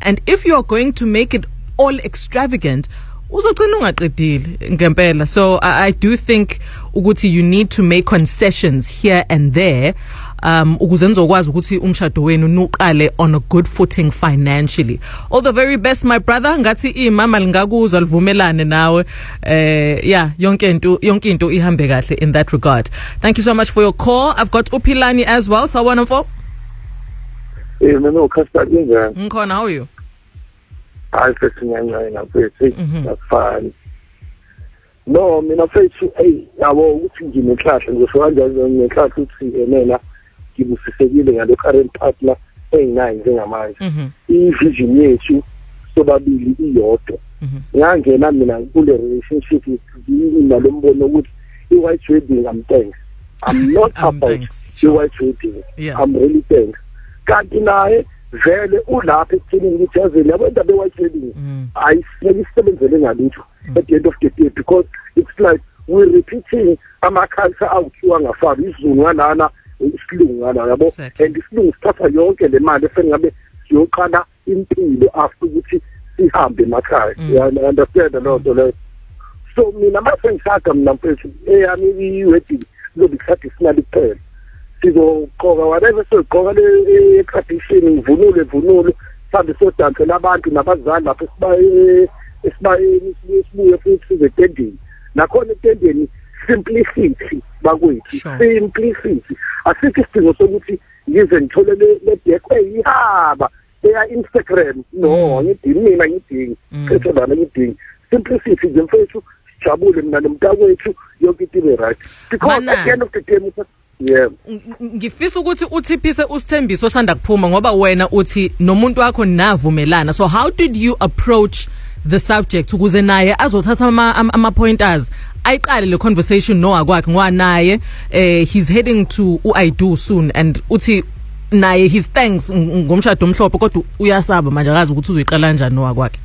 And if you are going to make it all extravagant, uzogcina ungaqedile ngempela. So I do think ukuthi you need to make concessions here and there ukuze nizokwazi ukuthi umshado wenu nuqale on a good footing financially. All the very best, my brother. Ngathi imama lingakuzwa livumelane nawe. Yeah, yonke into ihambe kahle in that regard. Thank you so much for your call. I've got Upilani as well. So one of all. No, Casper, Nkona, how are you? I'm that's fine. No, mina mfethu yabo ukuthi nginehlahla ngizoshwa ukuthi mina ngibusisekile ngalo current partner enginayo njengamanje. I-vision yethu sobabili iyodwa. Ngangena mina kule relationship nalombono ukuthi i-white wedding I'm not about i-white wedding. I'm really thanks. Kanti naye vele ulapha ekuthini ukuthi yazini abantu be-white wedding ayisebenzele ngalutho at the end of the day, because it's like we're repeating ama-culture awuthiwa ngafana isiZulu ngalana isilungu ngala yabo, and isilungu sithatha yonke le mali esengabe siyoqala impilo after ukuthi sihambe emakhaya. You understand lo nto leyo? So mina mase ngishaga mina mfethu eyami i-wedding izobe isikhathi sinali kuphela. Sizoqoka whatever soqoka le tradition imvunulo sabe sodansela abantu nabazali lapho sibuye futhi sizetendeni nakhona etendeni simplicity bakwethu. Simplicity asithi isidingo sokuthi ngize ngithole le dekwe ihaba eya Instagram. No, ngidingi mina ngidingi phethe bana ngidingi simplicity nje mfethu sijabule mina nomntakwethu yonke into ibe right, because at the end of the day yeah, ngifisa ukuthi uthiphise usithembiso osanda kuphuma ngoba wena uthi nomuntu wakho navumelana. So how did you approach the subject ukuze naye azothatha ama pointers ayiqale le conversation no akwakhe ngoba naye he's heading to I do soon, and uthi naye his thanks ngomshado omhlophe kodwa uyasaba manje akazi ukuthi uzoyiqala kanjani no akwakhe?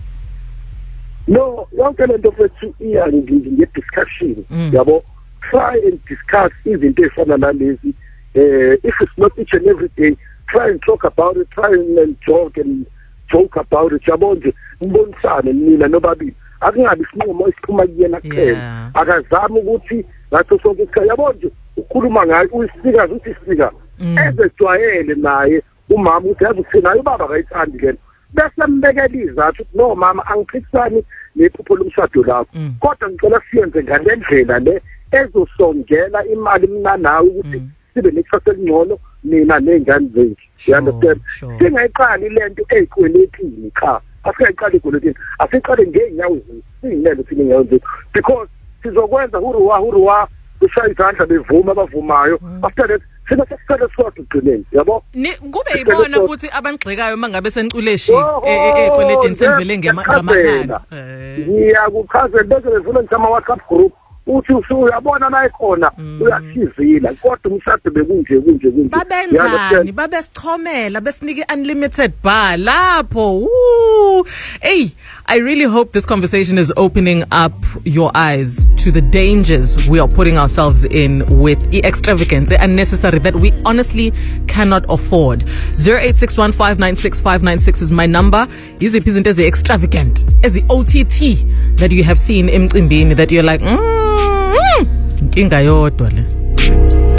No, yonke lento fethu iya nge-discussion yabo. Try and discuss izinto ezifana nalezi. If it's not each and every day, try and talk about it, try and joke about it. Yabo nje mbonisane mina nobabili akungabi isinqumo esiphuma kuyena kuphela, akazama ukuthi ngathi sonke isikhathi yabo nje ukhuluma ngayo uyisika ukuthi isika ezejwayele naye umama uthi yazi thina ubaba akayithandi lena, bese mbekela izathu ukuthi no mama angiphikisani nephupho lomshado lakho, kodwa ngicela siyenze ngalendlela le ezosongela imali mina nawe ukuthi sibe nekusasa elingcono mina nengane zethu. You understand? Singayiqali lento eyikweletini cha, asiyiqali ekweletini, asiqale ngeenyawo zethu, singilele thina ngeenyawo zethu, because sizokwenza huruwa ushaya izandla bevuma abavumayo after that sina sesicela sikwade ugcineni yabo. Kube yibona futhi abangxekayo mangabe seniculeshi ekweletini senivele ngamakhanda. Ngiyakuchazela bese bevula ngama WhatsApp group uthi usuyabona la ikhona uyasizila kodwa umshado bekunje babenzani babesichomela besinike unlimited bar lapho. Hey, I really hope this conversation is opening up your eyes to the dangers we are putting ourselves in with extravagance, unnecessary, that we honestly cannot afford. 0861596596 is my number. Yiziphi izinto ezi-extravagant, ezi-OTT that you have seen emcimbini that you're like inkinga yodwa le.